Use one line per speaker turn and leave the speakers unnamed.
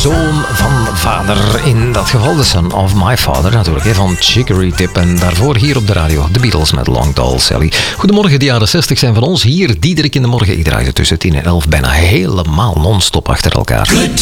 zoon van vader. In dat geval de son of my father natuurlijk, van Chicory Tip. En daarvoor hier op de radio de Beatles met Long Tall Sally. Goedemorgen, de jaren 60 zijn van ons. Hier Diederik in de morgen. Ik draai tussen 10 en 11 bijna helemaal non-stop achter elkaar.
Good